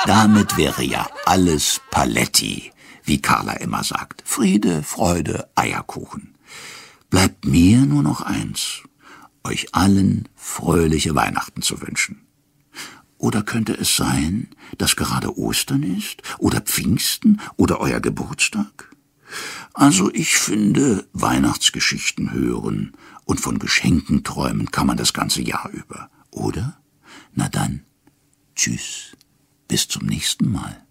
Damit wäre ja alles Paletti, wie Carla immer sagt. Friede, Freude, Eierkuchen. Bleibt mir nur noch eins, euch allen fröhliche Weihnachten zu wünschen. Oder könnte es sein, dass gerade Ostern ist? Oder Pfingsten? Oder euer Geburtstag? Also ich finde, Weihnachtsgeschichten hören und von Geschenken träumen kann man das ganze Jahr über, oder? Na dann, tschüss, bis zum nächsten Mal.